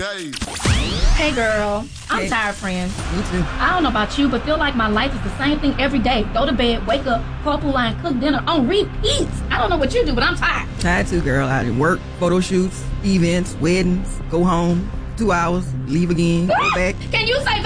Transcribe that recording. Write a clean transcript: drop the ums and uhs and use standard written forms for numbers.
days. Hey girl, I'm tired, friend. Me too. I don't know about you, but feel like my life is the same thing every day. Go to bed, wake up, carpool line, cook dinner on repeat. I don't know what you do, but I'm tired. Tired too, girl. I did work, photo shoots, events, weddings, go home, 2 hours, leave again, go back. Can you say